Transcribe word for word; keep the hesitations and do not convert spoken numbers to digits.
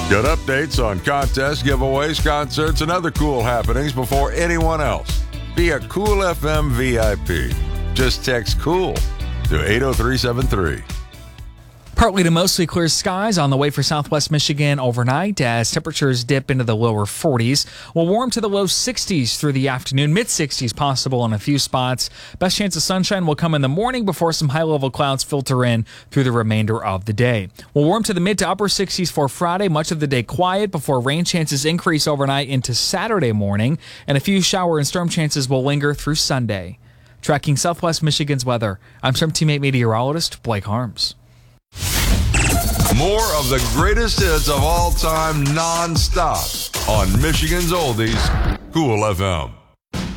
Get updates on contests, giveaways, concerts, and other cool happenings before anyone else. Be a Cool F M V I P. Just text COOL to eight oh three seven three. Partly to mostly clear skies on the way for southwest Michigan overnight as temperatures dip into the lower forties. We'll warm to the low sixties through the afternoon, mid sixties possible in a few spots. Best chance of sunshine will come in the morning before some high-level clouds filter in through the remainder of the day. We'll warm to the mid to upper sixties for Friday, much of the day quiet before rain chances increase overnight into Saturday morning, and a few shower and storm chances will linger through Sunday. Tracking southwest Michigan's weather, I'm Storm Teammate meteorologist Blake Harms. More of the greatest hits of all time non-stop on Michigan's Oldies, Cool F M.